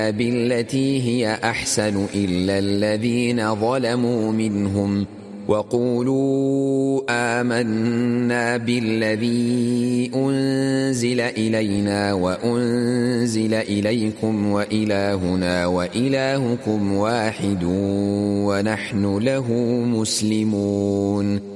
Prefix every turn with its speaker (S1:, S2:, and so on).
S1: بالتي هي أحسن إلا الذين ظلموا منهم وقولوا آمنا بالذي أنزل إلينا وأنزل إليكم وإلهنا وإلهكم واحد ونحن له مسلمون